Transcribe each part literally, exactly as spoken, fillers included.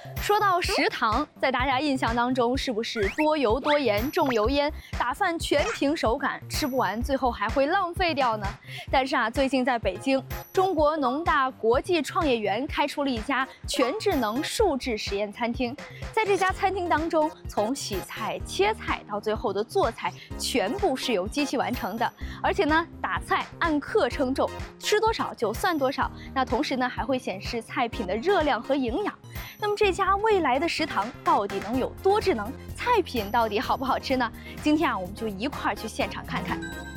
说到食堂，在大家印象当中，是不是多油多盐重油烟，打饭全凭手感，吃不完最后还会浪费掉呢？但是啊，最近在北京，中国农大国际创业园开出了一家全智能数字实验餐厅。在这家餐厅当中，从洗菜、切菜到最后的做菜，全部是由机器完成的。而且呢，打菜按克称重，吃多少就算多少。那同时呢，还会显示菜品的热量和营养。那么这家未来的食堂到底能有多智能？菜品到底好不好吃呢？今天啊，我们就一块儿去现场看看。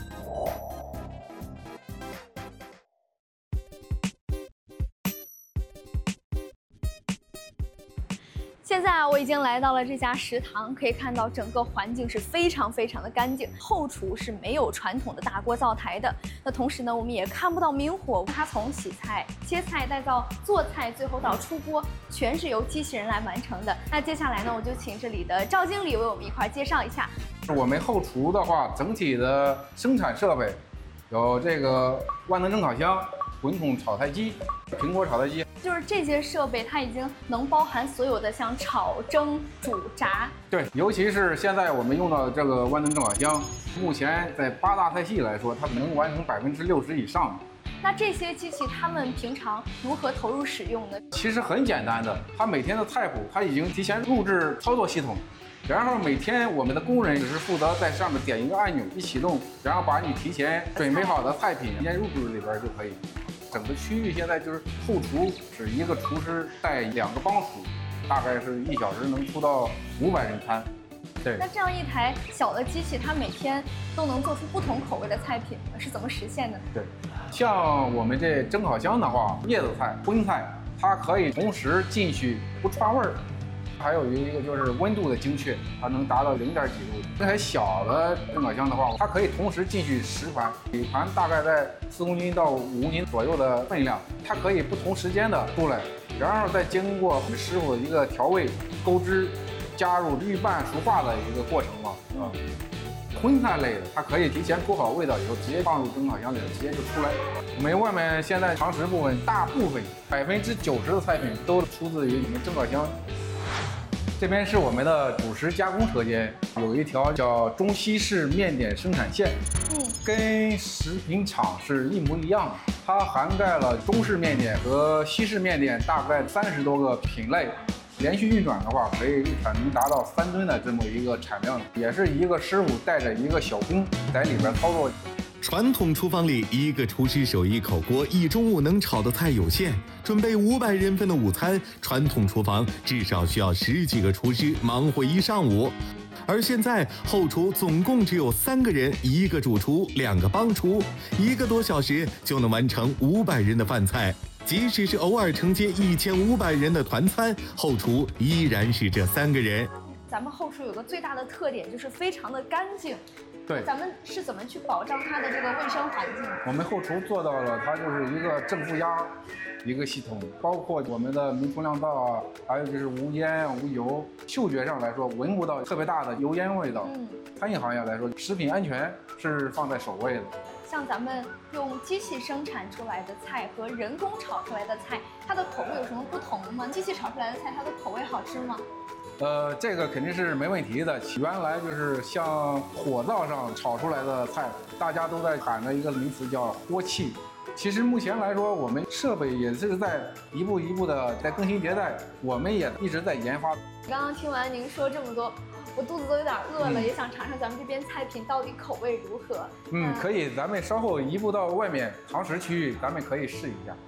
现在啊，我已经来到了这家食堂，可以看到整个环境是非常非常的干净。后厨是没有传统的大锅灶台的。那同时呢，我们也看不到明火，它从洗菜、切菜，再到做菜，最后到出锅，全是由机器人来完成的。那接下来呢，我就请这里的赵经理为我们一块介绍一下。 我们后厨的话，整体的生产设备有这个万能蒸烤箱、滚筒炒菜机、苹果炒菜机。 就是这些设备，它已经能包含所有的像炒、蒸、煮、炸。 对，尤其是现在我们用到的这个万能蒸烤箱，目前在八大菜系来说，它能完成百分之六十以上。 那这些机器，他们平常如何投入使用呢？ 其实很简单的，它每天的菜谱，它已经提前录制操作系统，然后每天我们的工人只是负责在上面点一个按钮，一启动，然后把你提前准备好的菜品提前入制里边就可以。整个区域现在就是后厨是一个厨师带两个帮厨，大概是一小时能出到五百人餐。对。 那这样一台小的机器，它每天都能做出不同口味的菜品，是怎么实现的呢？ 对，像我们这蒸烤箱的话，叶子菜、荤菜，它可以同时进去不串味儿。还有一个就是温度的精确，它能达到零点几度。这台小的蒸烤箱的话，它可以同时进去十盘，每盘大概在四公斤到五公斤左右的分量，它可以不同时间的出来，然后再经过我们师傅的一个调味、勾汁、加入预拌、熟化的一个过程嘛，啊。荤菜类的，它可以提前勾好味道以后，直接放入蒸烤箱里，直接就出来。我们外面现在常识部分，大部分百分之九十的菜品都出自于我们蒸烤箱。这边是我们的主食加工车间，有一条叫中西式面点生产线，嗯，跟食品厂是一模一样的。它涵盖了中式面点和西式面点大概三十多个品类，连续运转的话，可以日产能达到三吨的这么一个产量，也是一个师傅带着一个小工在里边操作。 传统厨房里，一个厨师手一口锅，一中午能炒的菜有限，准备五百人份的午餐，传统厨房至少需要十几个厨师忙活一上午。而现在后厨总共只有三个人，一个主厨，两个帮厨，一个多小时就能完成五百人的饭菜。即使是偶尔承接一千五百人的团餐，后厨依然是这三个人。 咱们后厨有个最大的特点就是非常的干净。 对， 咱们是怎么去保障它的这个卫生环境？ 我们后厨做到了，它就是一个正负压一个系统，包括我们的明冲亮道啊，还有就是无烟无油，嗅觉上来说闻不到特别大的油烟味道。嗯，餐饮行业来说，食品安全是放在首位的。 像咱们用机器生产出来的菜和人工炒出来的菜，它的口味有什么不同吗？机器炒出来的菜，它的口味好吃吗？ 呃，这个肯定是没问题的。原来就是像火灶上炒出来的菜，大家都在喊的一个名词叫锅气。其实目前来说，我们设备也是在一步一步的在更新迭代，我们也一直在研发。 刚刚听完您说这么多，我肚子都有点饿了，嗯、也想尝尝咱们这边菜品到底口味如何。 嗯，可以，咱们稍后移步到外面堂食区域，咱们可以试一下。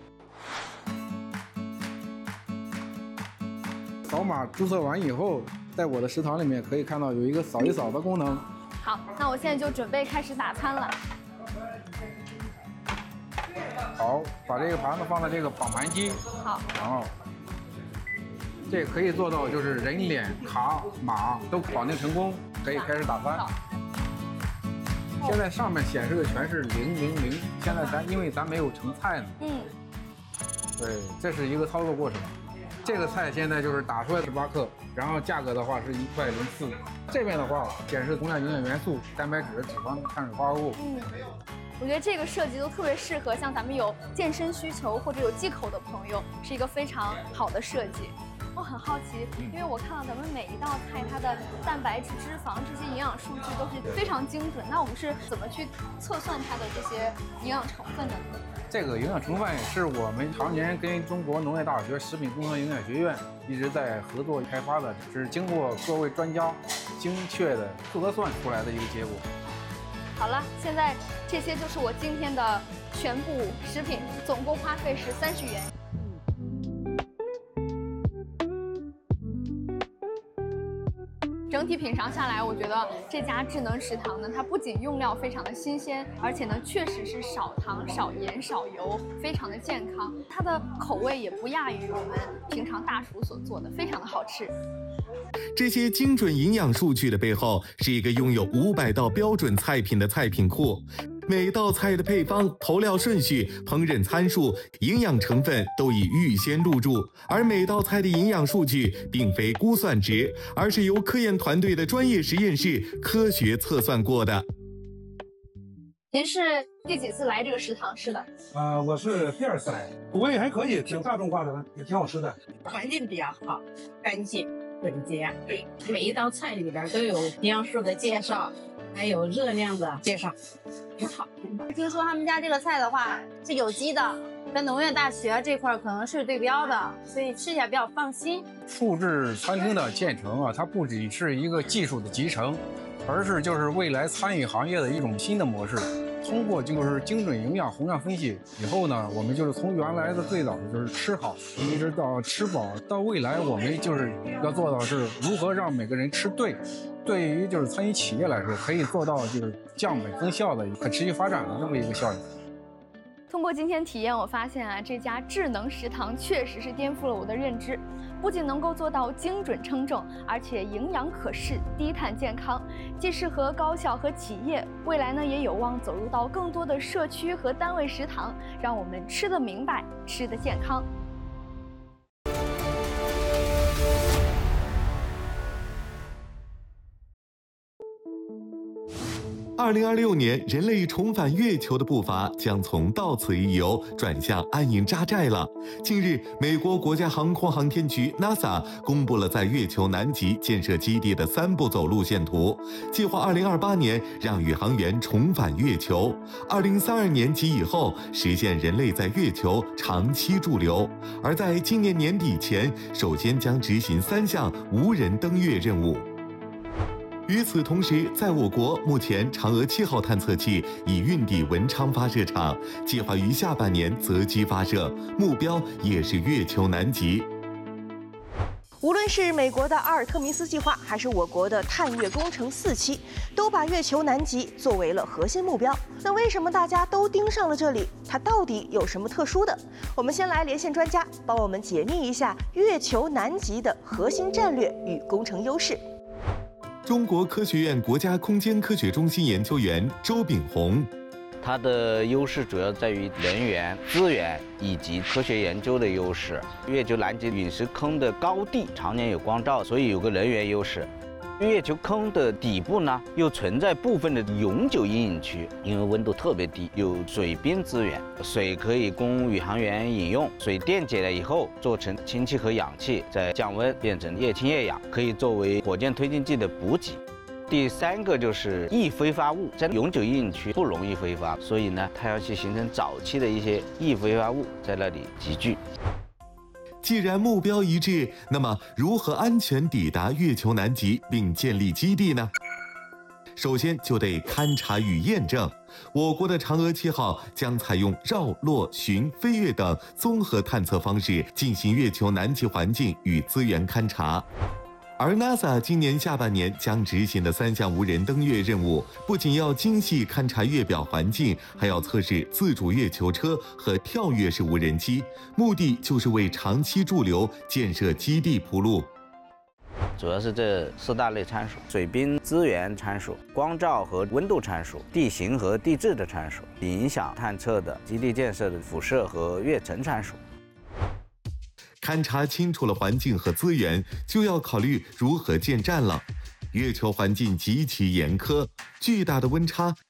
扫码注册完以后，在我的食堂里面可以看到有一个扫一扫的功能。 好，那我现在就准备开始打餐了。 好，把这个盘子放在这个绑盘机。 好。 然后，这可以做到就是人脸、卡、码都绑定成功，可以开始打餐。现在上面显示的全是零零零，现在咱因为咱没有成菜呢。嗯。对，这是一个操作过程。这个菜现在就是打出来十八克，然后价格的话是一块零四。这边的话显示同样营养元素、蛋白质、脂肪、碳水化合物。嗯， 我觉得这个设计都特别适合像咱们有健身需求或者有忌口的朋友，是一个非常好的设计。 我很好奇，因为我看到咱们每一道菜它的蛋白质、脂肪这些营养数据都是非常精准。那我们是怎么去测算它的这些营养成分的呢？ 这个营养成分是我们常年跟中国农业大学食品工程营养学院一直在合作开发的，是经过各位专家精确的测算出来的一个结果。 好了，现在这些就是我今天的全部食品，总共花费是三十元。整体品尝下来，我觉得这家智能食堂呢，它不仅用料非常的新鲜，而且呢，确实是少糖、少盐、少油，非常的健康。它的口味也不亚于我们平常大厨所做的，非常的好吃。 这些精准营养数据的背后，是一个拥有五百道标准菜品的菜品库。每道菜的配方、投料顺序、烹饪参数、营养成分都已预先入驻，而每道菜的营养数据并非估算值，而是由科研团队的专业实验室科学测算过的。 您是第几次来这个食堂？是的。 呃，我是第二次来，口味还可以，挺大众化的，也挺好吃的。 环境比较好，干净整洁，每一道菜里边都有营养素的介绍，还有热量的介绍，挺好。 听说他们家这个菜的话是有机的，跟农业大学这块可能是对标的，所以吃起来比较放心。 素质餐厅的建成啊，它不仅是一个技术的集成，而是就是未来餐饮行业的一种新的模式。通过就是精准营养宏量分析以后呢，我们就是从原来的最早的就是吃好，一直到吃饱，到未来我们就是要做到是如何让每个人吃对。对于就是餐饮企业来说，可以做到就是降本增效的可持续发展的这么一个效应。 通过今天体验，我发现啊，这家智能食堂确实是颠覆了我的认知，不仅能够做到精准称重，而且营养可视、低碳健康，既适合高校和企业，未来呢也有望走入到更多的社区和单位食堂，让我们吃得明白，吃得健康。 二零二六年，人类重返月球的步伐将从到此一游转向安营扎寨了。近日，美国国家航空航天局 NASA 公布了在月球南极建设基地的三步走路线图，计划二零二八年让宇航员重返月球，二零三二年及以后实现人类在月球长期驻留。而在今年年底前，首先将执行三项无人登月任务。与此同时，在我国，目前嫦娥七号探测器已运抵文昌发射场，计划于下半年择机发射，目标也是月球南极。 无论是美国的阿尔特弥斯计划，还是我国的探月工程四期，都把月球南极作为了核心目标。那为什么大家都盯上了这里？它到底有什么特殊的？我们先来连线专家，帮我们解密一下月球南极的核心战略与工程优势。 中国科学院国家空间科学中心研究员周炳宏， 它的优势主要在于人员、资源以及科学研究的优势。月球南极陨石坑的高地常年有光照，所以有个人员优势。月球坑的底部呢，又存在部分的永久阴影区，因为温度特别低，有水冰资源，水可以供宇航员饮用，水电解了以后做成氢气和氧气，再降温变成液氢液氧，可以作为火箭推进剂的补给。第三个就是易挥发物，在永久阴影区不容易挥发，所以呢，太阳系形成早期的一些易挥发物在那里集聚。 既然目标一致，那么如何安全抵达月球南极并建立基地呢？首先就得勘察与验证。我国的嫦娥七号将采用绕、落、巡、飞跃等综合探测方式进行月球南极环境与资源勘察。而 NASA 今年下半年将执行的三项无人登月任务，不仅要精细勘察月表环境，还要测试自主月球车和跳跃式无人机，目的就是为长期驻留建设基地铺路。 主要是这四大类参数：水冰资源参数、光照和温度参数、地形和地质的参数，影响探测的基地建设的辐射和跃层参数。 勘察清楚了环境和资源，就要考虑如何建站了。月球环境极其严苛，巨大的温差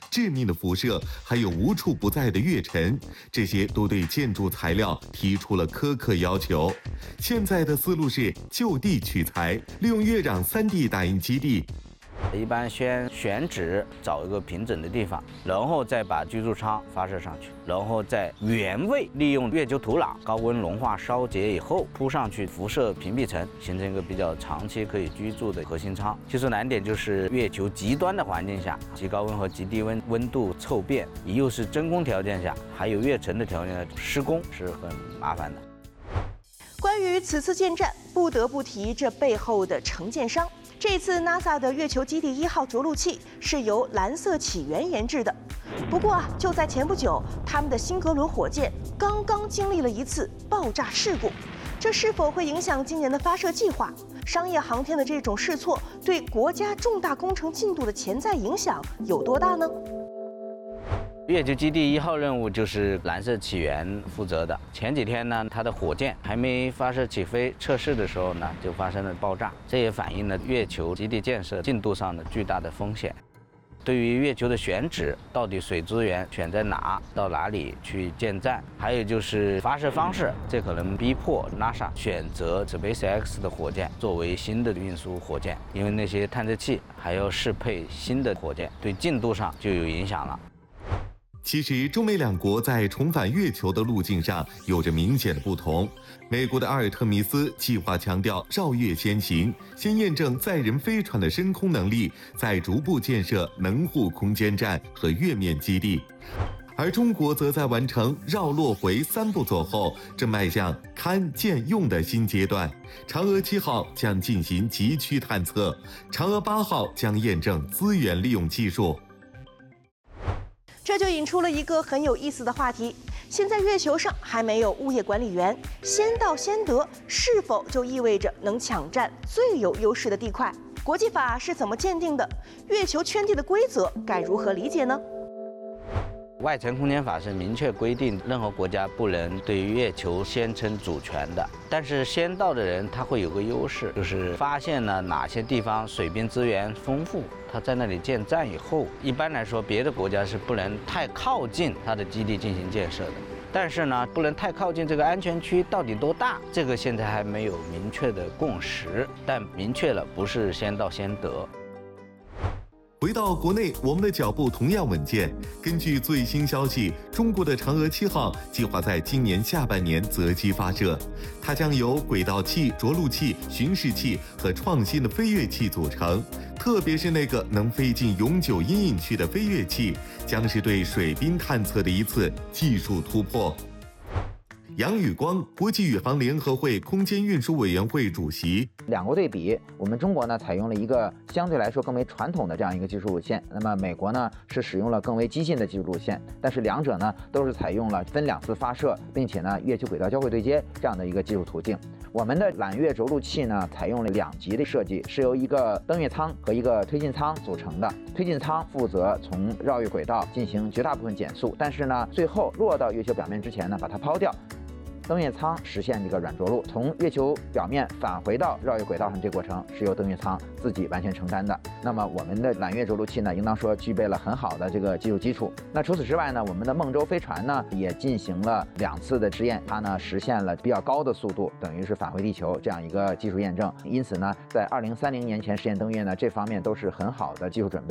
致命的辐射，还有无处不在的月尘，这些都对建筑材料提出了苛刻要求。现在的思路是就地取材，利用月壤 三 D 打印基地。 一般先选址，找一个平整的地方，然后再把居住舱发射上去，然后在原位利用月球土壤高温融化烧结以后铺上去辐射屏蔽层，形成一个比较长期可以居住的核心舱。技术难点就是月球极端的环境下，极高温和极低温温度骤变，又是真空条件下，还有月尘的条件下，施工是很麻烦的。 关于此次建站，不得不提这背后的承建商。这次 NASA 的月球基地一号着陆器是由蓝色起源研制的。不过啊，就在前不久，他们的新格伦火箭刚刚经历了一次爆炸事故，这是否会影响今年的发射计划？商业航天的这种试错对国家重大工程进度的潜在影响有多大呢？ 月球基地一号任务就是蓝色起源负责的。前几天呢，它的火箭还没发射起飞测试的时候呢，就发生了爆炸，这也反映了月球基地建设进度上的巨大的风险。对于月球的选址，到底水资源选在哪，到哪里去建站，还有就是发射方式，这可能逼迫 NASA 选择 SpaceX 的火箭作为新的运输火箭，因为那些探测器还要适配新的火箭，对进度上就有影响了。 其实，中美两国在重返月球的路径上有着明显的不同。美国的阿尔特弥斯计划强调绕月先行，先验证载人飞船的升空能力，再逐步建设能护空间站和月面基地。而中国则在完成绕落回三步走后，正迈向勘建用的新阶段。嫦娥七号将进行极区探测，嫦娥八号将验证资源利用技术。 这就引出了一个很有意思的话题：现在月球上还没有物业管理员，先到先得，是否就意味着能抢占最有优势的地块？国际法是怎么鉴定的？月球圈地的规则该如何理解呢？ 外层空间法是明确规定，任何国家不能对月球先称主权的。但是先到的人他会有个优势，就是发现了哪些地方水冰资源丰富，他在那里建站以后，一般来说别的国家是不能太靠近他的基地进行建设的。但是呢，不能太靠近这个安全区到底多大，这个现在还没有明确的共识。但明确了，不是先到先得。 回到国内，我们的脚步同样稳健。根据最新消息，中国的嫦娥七号计划在今年下半年择机发射，它将由轨道器、着陆器、巡视器和创新的飞跃器组成。特别是那个能飞进永久阴影区的飞跃器，将是对水冰探测的一次技术突破。杨宇光，国际宇航联合会空间运输委员会主席。 两国对比，我们中国呢采用了一个相对来说更为传统的这样一个技术路线，那么美国呢是使用了更为激进的技术路线，但是两者呢都是采用了分两次发射，并且呢月球轨道交会对接这样的一个技术途径。我们的揽月着陆器呢采用了两级的设计，是由一个登月舱和一个推进舱组成的。推进舱负责从绕月轨道进行绝大部分减速，但是呢最后落到月球表面之前呢把它抛掉。登月舱实现这个软着陆，从月球表面返回到绕月轨道上，这过程是由登月舱自己完全承担的。那么我们的揽月着陆器呢，应当说具备了很好的这个技术基础。那除此之外呢，我们的梦舟飞船呢也进行了两次的试验，它呢实现了比较高的速度，等于是返回地球这样一个技术验证。因此呢，在二零三零年前实现登月呢，这方面都是很好的技术准备。